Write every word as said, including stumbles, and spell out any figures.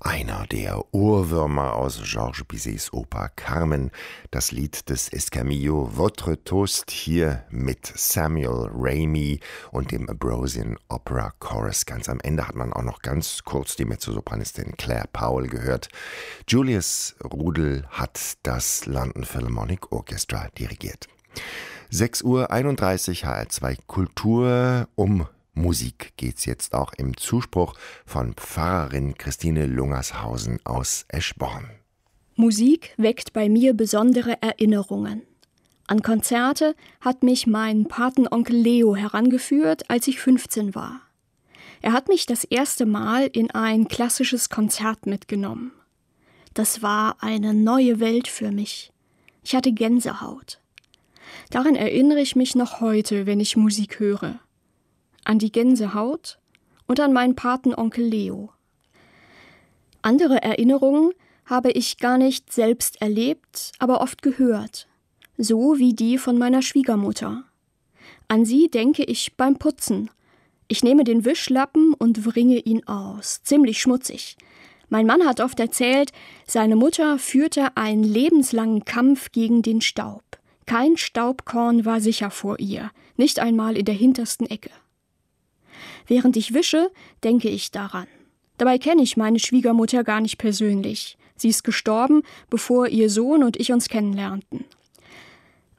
Einer der Ohrwürmer aus Georges Bizets Oper Carmen, das Lied des Escamillo Votre Toast, hier mit Samuel Ramey und dem Ambrosian Opera Chorus. Ganz am Ende hat man auch noch ganz kurz die Mezzosopranistin Claire Powell gehört. Julius Rudel hat das London Philharmonic Orchestra dirigiert. sechs Uhr einunddreißig, H R zwei Kultur. Um Musik geht's jetzt auch im Zuspruch von Pfarrerin Christine Lungershausen aus Eschborn. Musik weckt bei mir besondere Erinnerungen. An Konzerte hat mich mein Patenonkel Leo herangeführt, als ich fünfzehn war. Er hat mich das erste Mal in ein klassisches Konzert mitgenommen. Das war eine neue Welt für mich. Ich hatte Gänsehaut. Daran erinnere ich mich noch heute, wenn ich Musik höre. An die Gänsehaut und an meinen Patenonkel Leo. Andere Erinnerungen habe ich gar nicht selbst erlebt, aber oft gehört, so wie die von meiner Schwiegermutter. An sie denke ich beim Putzen. Ich nehme den Wischlappen und wringe ihn aus, ziemlich schmutzig. Mein Mann hat oft erzählt, seine Mutter führte einen lebenslangen Kampf gegen den Staub. Kein Staubkorn war sicher vor ihr, nicht einmal in der hintersten Ecke. Während ich wische, denke ich daran. Dabei kenne ich meine Schwiegermutter gar nicht persönlich. Sie ist gestorben, bevor ihr Sohn und ich uns kennenlernten.